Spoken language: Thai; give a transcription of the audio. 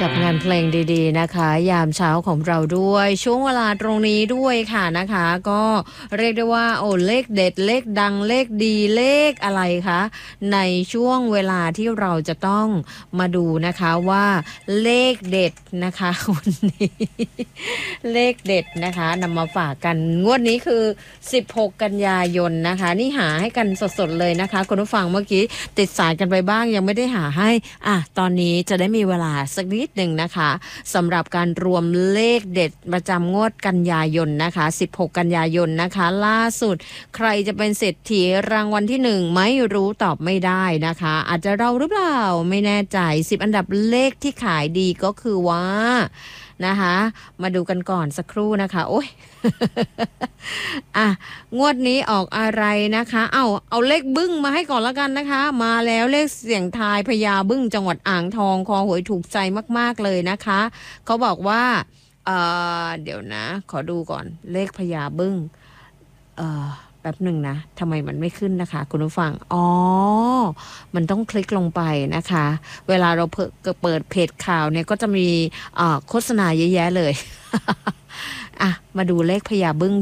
กับงานเพลงดีๆนะคะยามเช้าของเราด้วยช่วงเวลาตรงนี้ด้วยค่ะนะคะก็เรียกได้ว่าโอ้เลขเด็ดเลขดังเลขดีเลขอะไรคะในช่วงเวลาที่เราจะต้องมาดูนะคะว่าเลขเด็ดนะคะวันนี้เลขเด็ดนะคะนำมาฝากกันงวดนี้คือ16กันยายนนะคะนี่หาให้กันสดๆเลยนะคะคุณผู้ฟังเมื่อกี้ติดสายกันไปบ้างยังไม่ได้หาให้ตอนนี้จะได้มีเวลาสักนิดหนึ่งนะคะสำหรับการรวมเลขเด็ดประจำงวดกันยายนนะคะ16กันยายนนะคะล่าสุดใครจะเป็นเศรษฐีรางวัลที่1ไม่รู้ตอบไม่ได้นะคะอาจจะเราหรือเปล่าไม่แน่ใจ10อันดับเลขที่ขายดีก็คือว่านะคะมาดูกันก่อนสักครู่นะคะโอ้ย งวดนี้ออกอะไรนะคะเอาเลขบึ้งมาให้ก่อนแล้วกันนะคะมาแล้วเลขเสียงทายพญาบึ้งจังหวัดอ่างทองคอหวยถูกใจมากๆเลยนะคะเขาบอกว่าเดี๋ยวนะขอดูก่อนเลขพญาบึ้งแป๊บหนึ่งนะทำไมมันไม่ขึ้นนะคะคุณผู้ฟังมันต้องคลิกลงไปนะคะเวลาเราเปิดเพจข่าวเนี่ยก็จะมีโฆษณาเยอะแยะเลย มาดูเลขพญาบึ้ง